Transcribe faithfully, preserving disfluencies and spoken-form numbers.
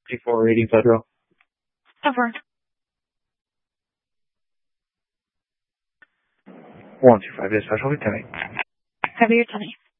fifty-four eighty Federal. Over. one two five dispatch, hold your Timmy. Cover your tummy.